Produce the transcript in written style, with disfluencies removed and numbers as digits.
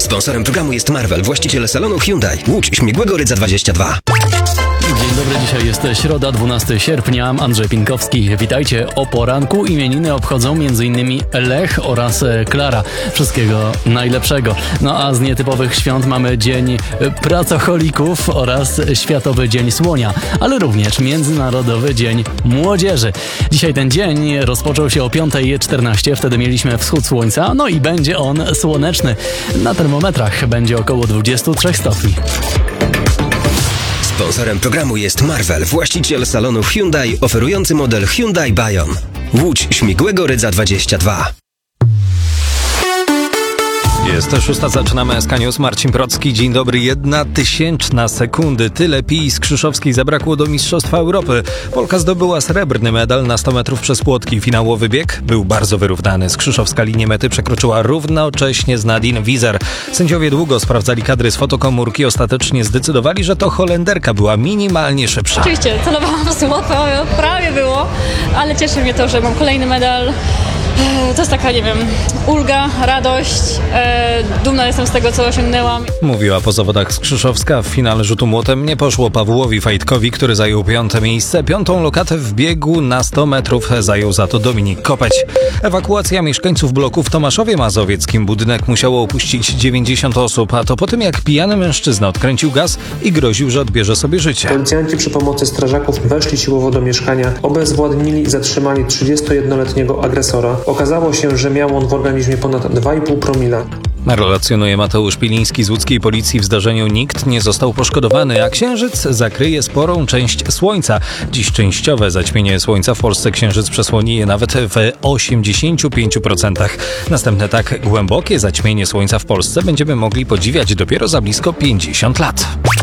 Sponsorem programu jest Marvel, właściciel salonu Hyundai. Łódź Śmigłego Rydza 22. Dzień dobry, dzisiaj jest środa, 12 sierpnia. Andrzej Pinkowski, witajcie. O poranku imieniny obchodzą m.in. Lech oraz Klara. Wszystkiego najlepszego. No a z nietypowych świąt mamy Dzień Pracocholików oraz Światowy Dzień Słonia, ale również Międzynarodowy Dzień Młodzieży. Dzisiaj ten dzień rozpoczął się o 5:14, wtedy mieliśmy wschód słońca, no i będzie on słoneczny. Na termometrach będzie około 23 stopni. Sponsorem programu jest Marvel, właściciel salonu Hyundai oferujący model Hyundai Bayon. Łódź Śmigłego Rydza 22. Jest 6, zaczynamy SK News. Marcin Procki, dzień dobry. 1/1000 sekundy. Tyle Pii Skrzyszowskiej zabrakło do Mistrzostwa Europy. Polka zdobyła srebrny medal na 100 metrów przez płotki. Finałowy bieg był bardzo wyrównany. Skrzyszowska linię mety przekroczyła równocześnie z Nadine Wieser. Sędziowie długo sprawdzali kadry z fotokomórki. Ostatecznie zdecydowali, że to Holenderka była minimalnie szybsza. Oczywiście, celowałam w złoto, prawie było, ale cieszy mnie to, że mam kolejny medal. To jest taka, nie wiem, ulga, radość, dumna jestem z tego, co osiągnęłam. Mówiła po zawodach Skrzyszowska. W finale rzutu młotem nie poszło Pawłowi Fajtkowi, który zajął 5. miejsce. 5. lokatę w biegu na 100 metrów zajął za to Dominik Kopeć. Ewakuacja mieszkańców bloku w Tomaszowie Mazowieckim. Budynek musiało opuścić 90 osób, a to po tym, jak pijany mężczyzna odkręcił gaz i groził, że odbierze sobie życie. Policjanci przy pomocy strażaków weszli siłowo do mieszkania, obezwładnili i zatrzymali 31-letniego agresora. Okazało się, że miał on w organizmie ponad 2,5 promila. Relacjonuje Mateusz Piliński z łódzkiej policji. W zdarzeniu nikt nie został poszkodowany, a księżyc zakryje sporą część słońca. Dziś częściowe zaćmienie słońca w Polsce księżyc przesłoni je nawet w 85%. Następne tak głębokie zaćmienie słońca w Polsce będziemy mogli podziwiać dopiero za blisko 50 lat.